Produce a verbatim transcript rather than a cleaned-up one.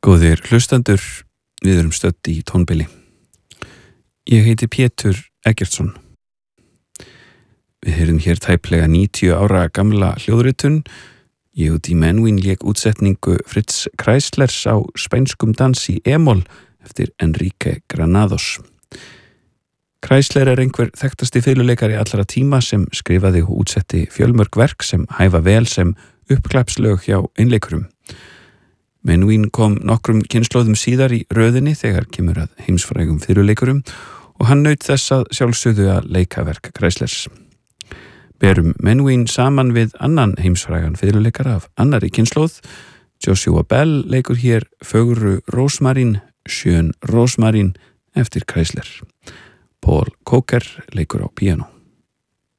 Góðir hlustendur, við erum stödd í tónbili. Ég heiti Pétur Eggertsson. Við heyrum hér tæplega níutíu ára gamla hljóðritun. Yehudi Menuhin lék útsetningu Fritz Kreislers á spænskum dans í e-moll eftir Enrique Granados. Kreisler er einhver þekktasti fiðluleikari allra tíma sem skrifaði og útsetti fjölmörg verk sem hæfa vel sem uppklappslög hjá einleikurum. Menuhin kom nokkrum kynslóðum síðar í röðinni þegar kemur að heimsfrægum fiðluleikurum og hann naut þess að sjálfsögðu að leika verk Kreislers. Berum Menuhin saman við annan heimsfrægan fiðluleikara af annarri kynslóð. Joshua Bell leikur hér fögru Rosmarin, Sjön Rosmarin eftir Kreisler. Paul Coker leikur á píanó.